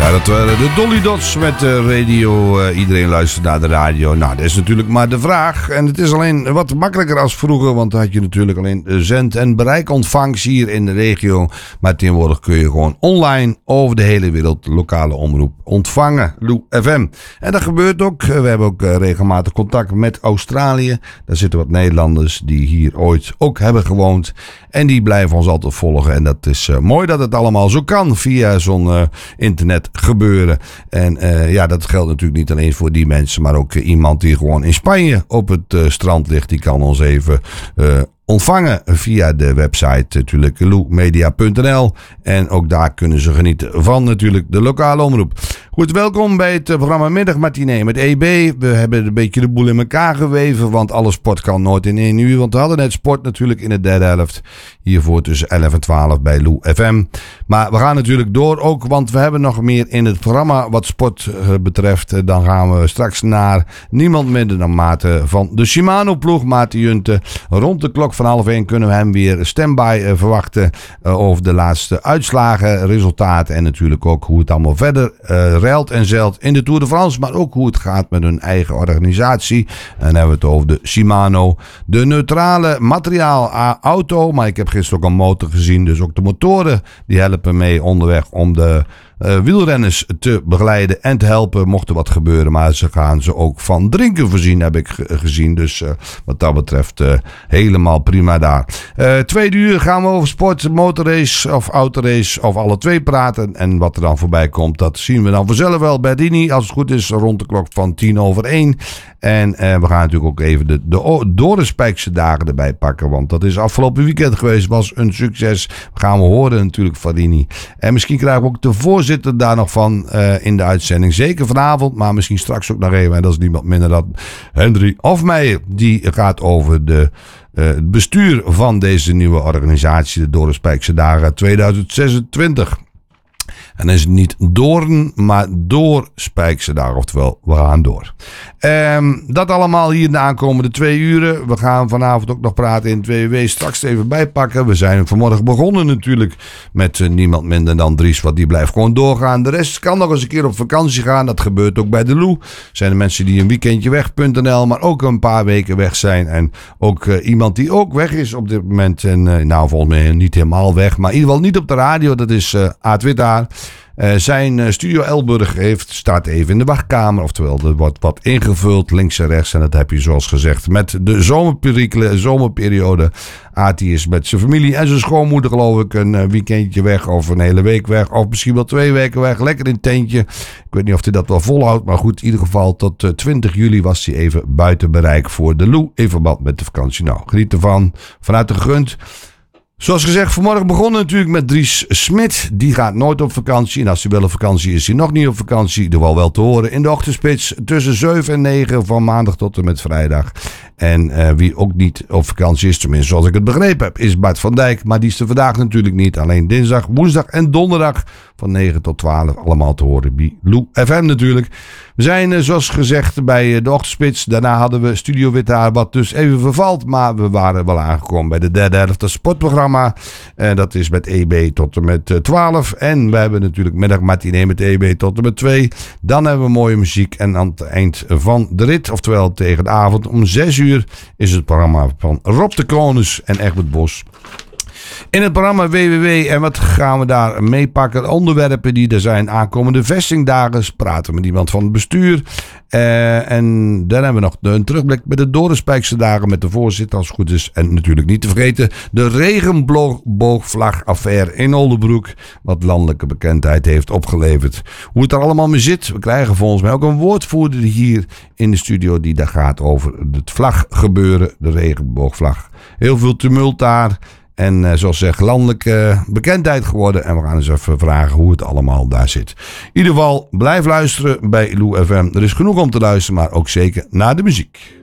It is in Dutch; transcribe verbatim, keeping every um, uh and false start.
Ja, dat waren de Dolly Dots met de radio. Uh, iedereen luistert naar de radio. Nou, dat is natuurlijk maar de vraag. En het is alleen wat makkelijker als vroeger. Want dan had je natuurlijk alleen zend- en bereikontvangst hier in de regio. Maar tegenwoordig kun je gewoon online over de hele wereld lokale omroep ontvangen. Lou F M. En dat gebeurt ook. We hebben ook regelmatig contact met Australië. Daar zitten wat Nederlanders die hier ooit ook hebben gewoond. En die blijven ons altijd volgen. En dat is uh, mooi dat het allemaal zo kan via zo'n uh, internet gebeuren. En uh, ja, dat geldt natuurlijk niet alleen voor die mensen. Maar ook uh, iemand die gewoon in Spanje op het uh, strand ligt. Die kan ons even uh, ontvangen via de website natuurlijk lou media punt n l. En ook daar kunnen ze genieten van natuurlijk de lokale omroep. Goed, welkom bij het programma Middagmatinee met E B. We hebben een beetje de boel in elkaar geweven, want alle sport kan nooit in één uur. Want we hadden net sport natuurlijk in de derde helft. Hiervoor tussen elf en twaalf bij Lou F M. Maar we gaan natuurlijk door ook, want we hebben nog meer in het programma wat sport betreft. Dan gaan we straks naar niemand minder dan Maarten van de Shimano-ploeg. Maarten Junte. Rond de klok van half één kunnen we hem weer standby verwachten over de laatste uitslagen, resultaten en natuurlijk ook hoe het allemaal verder uh, reilt en zeilt in de Tour de France. Maar ook hoe het gaat met hun eigen organisatie. En dan hebben we het over de Shimano. De neutrale materiaal auto. Maar ik heb gisteren ook een motor gezien. Dus ook de motoren die helpen mee onderweg om de Uh, wielrenners te begeleiden en te helpen mocht er wat gebeuren. Maar ze gaan ze ook van drinken voorzien, heb ik ge- gezien. Dus uh, wat dat betreft uh, helemaal prima daar. Uh, tweede uur gaan we over sport, motorrace of autorace of alle twee praten. En wat er dan voorbij komt, dat zien we dan vanzelf wel bij Dini. Als het goed is rond de klok van tien over één. En uh, we gaan natuurlijk ook even de, de Dorenspijkse dagen erbij pakken. Want dat is afgelopen weekend geweest. Was een succes. Gaan we horen natuurlijk van Dini. En misschien krijgen we ook de voorzitter zitten daar nog van uh, in de uitzending. Zeker vanavond, maar misschien straks ook nog even. En dat is niemand minder dan Henry Hofmeijer. Die gaat over de, uh, het bestuur van deze nieuwe organisatie. De Dorenspijkse Dagen tweeduizend zesentwintig. En dan is het niet Doorn, maar door Spijkse Dagen. Oftewel, we gaan door. Um, dat allemaal hier in de aankomende twee uren. We gaan vanavond ook nog praten in twee W. Straks even bijpakken. We zijn vanmorgen begonnen natuurlijk met uh, niemand minder dan Dries. Want die blijft gewoon doorgaan. De rest kan nog eens een keer op vakantie gaan. Dat gebeurt ook bij de Lou. Zijn er mensen die een weekendje weg punt n l. Maar ook een paar weken weg zijn. En ook uh, iemand die ook weg is op dit moment. En uh, nou volgens mij niet helemaal weg. Maar in ieder geval niet op de radio. Dat is uh, Aad Withaar. Uh, zijn uh, Studio Elburg heeft, staat even in de wachtkamer. Oftewel, er wordt wat ingevuld links en rechts. En dat heb je zoals gezegd met de zomerperikelen, zomerperiode. Aad is met zijn familie en zijn schoonmoeder geloof ik een uh, weekendje weg. Of een hele week weg. Of misschien wel twee weken weg. Lekker in het tentje. Ik weet niet of hij dat wel volhoudt. Maar goed, in ieder geval tot uh, twintig juli was hij even buiten bereik voor de Lou. In verband met de vakantie. Nou, geniet ervan. Vanuit de gegund. Zoals gezegd, vanmorgen begonnen natuurlijk met Dries Smit. Die gaat nooit op vakantie. En als hij wel op vakantie is, is hij nog niet op vakantie. Er wel wel te horen in de ochtendspits tussen zeven en negen van maandag tot en met vrijdag. En uh, wie ook niet op vakantie is, tenminste zoals ik het begrepen heb, is Bart van Dijk. Maar die is er vandaag natuurlijk niet. Alleen dinsdag, woensdag en donderdag van negen tot twaalf allemaal te horen bij Lou F M natuurlijk. We zijn uh, zoals gezegd bij uh, de ochtendspits. Daarna hadden we Studio Withaar wat dus even vervalt. Maar we waren wel aangekomen bij de derde helft van het sportprogramma. Uh, dat is met E B tot en met uh, twaalf. En we hebben natuurlijk middagmatinee met E B tot en met twee. Dan hebben we mooie muziek. En aan het eind van de rit, oftewel tegen de avond om zes uur, is het programma van Rob de Konus en Egbert Bos. In het programma W W W en wat gaan we daar meepakken? Onderwerpen die er zijn. Aankomende vestingdagen. Praten we met iemand van het bestuur. Uh, en dan hebben we nog een terugblik met de Dorenspijkse Dagen met de voorzitter als het goed is. En natuurlijk niet te vergeten de regenboogvlagaffaire in Oldebroek. Wat landelijke bekendheid heeft opgeleverd. Hoe het er allemaal mee zit. We krijgen volgens mij ook een woordvoerder hier in de studio die daar gaat over het vlaggebeuren. De regenboogvlag. Heel veel tumult daar. En uh, zoals gezegd, landelijke uh, bekendheid geworden. En we gaan eens even vragen hoe het allemaal daar zit. In ieder geval, blijf luisteren bij Lou F M. Er is genoeg om te luisteren, maar ook zeker naar de muziek.